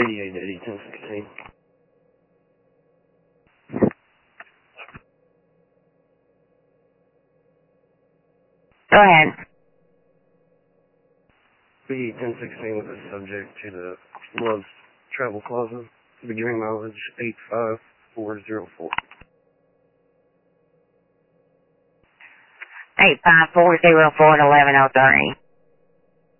8880 1016. Go ahead. B 1016 with the subject to the Love's Travel Plaza. Beginning mileage 85404. 85404 at 1103.